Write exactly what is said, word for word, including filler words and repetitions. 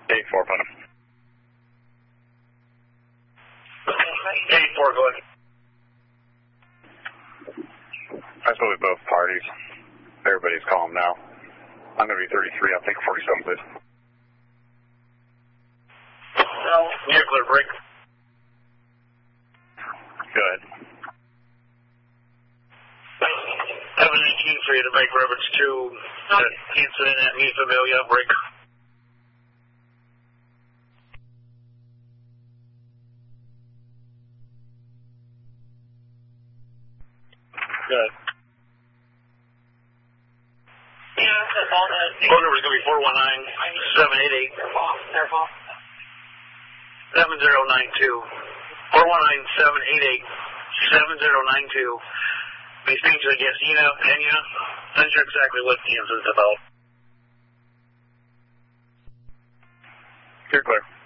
eight four, put him. eight four, go ahead. I suppose we both parties. Everybody's calm now. I'm going to be thirty-three. I'll take forty-seven, please. No, you're clear, break. Good. seven eighteen for you to make reference to the incident at Mi Familia, break. Good. Yeah, that's all that. Phone number is going to be four one nine, seven eight eight. seven zero nine two. four one nine, seven eight eight, seven zero nine two. May speak to the guest, Ina Pena. Not sure exactly what the incident's about. You're clear.